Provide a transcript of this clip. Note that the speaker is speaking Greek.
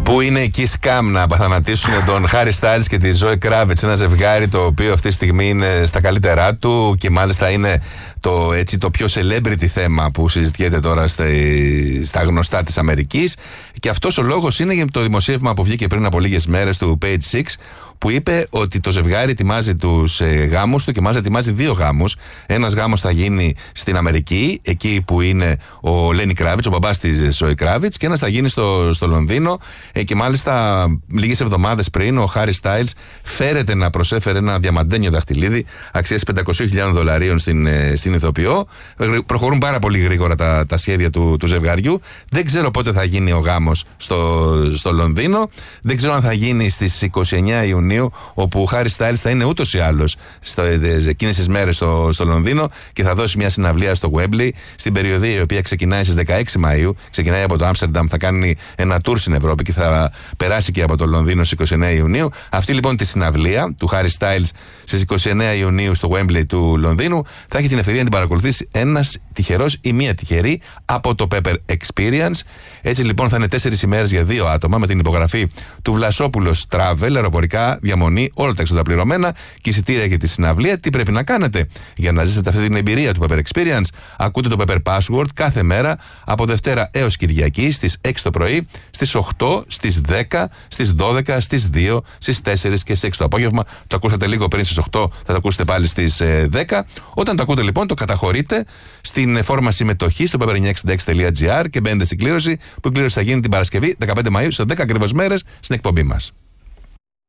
Που είναι εκεί σκάμ να απαθανατήσουν τον Χάρι Στάιλς και τη Ζόι Κράβιτς, ένα ζευγάρι το οποίο αυτή τη στιγμή είναι στα καλύτερά του και μάλιστα είναι το πιο celebrity θέμα που συζητιέται τώρα στα γνωστά της Αμερικής. Και αυτός ο λόγος είναι για το δημοσίευμα που βγήκε πριν από λίγες μέρες του Page Six, που είπε ότι το ζευγάρι ετοιμάζει τους γάμους του και μάλιστα ετοιμάζει 2 γάμους. Ένας γάμος θα γίνει στην Αμερική, εκεί που είναι ο Λένι Κράβιτς, ο μπαμπάς της Ζόι Κράβιτς, και ένας θα γίνει στο Λονδίνο. Και μάλιστα λίγες εβδομάδες πριν ο Χάρι Στάιλς φέρεται να προσέφερε ένα διαμαντένιο δαχτυλίδι αξίας $500,000 στην ηθοποιό. Προχωρούν πάρα πολύ γρήγορα τα σχέδια του ζευγαριού. Δεν ξέρω πότε θα γίνει ο γάμος στο Λονδίνο. Δεν ξέρω αν θα γίνει στις 29 Ιουνίου, όπου ο Χάρι Στάιλς θα είναι ούτως ή άλλως εκείνες τις μέρες στο Λονδίνο και θα δώσει μια συναυλία στο Wembley στην περιοδία η οποία ξεκινάει στις 16 Μαΐου. Ξεκινάει από το Άμστερνταμ, θα κάνει ένα tour στην Ευρώπη και θα περάσει και από το Λονδίνο στις 29 Ιουνίου. Αυτή λοιπόν τη συναυλία του Χάρι Στάιλς στις 29 Ιουνίου στο Wembley του Λονδίνου θα έχει την ευκαιρία να την παρακολουθήσει ένας τυχερός ή μία τυχερή από το Pepper Experience. Έτσι λοιπόν θα είναι 4 ημέρες για 2 άτομα με την υπογραφή του Βλασόπουλος Travel, αεροπορικά, διαμονή, όλα τα έξοδα πληρωμένα και εισιτήρια για τη συναυλία. Τι πρέπει να κάνετε για να ζήσετε αυτή την εμπειρία του Pepper Experience? Ακούτε το Pepper Password κάθε μέρα από Δευτέρα έως Κυριακή στις 6 το πρωί, στις 8, στις 10, στις 12, στις 2, στις 4 και στις 6 το απόγευμα. Το ακούσατε λίγο πριν στις 8, θα το ακούσετε πάλι στις 10. Όταν το ακούτε λοιπόν, το καταχωρείτε στην φόρμα συμμετοχή στο pepper966.gr και μπαίνετε στην κλήρωση, που η κλήρωση θα γίνει την Παρασκευή 15 Μαΐου σε 10 ακριβώς μέρες στην εκπομπή μας.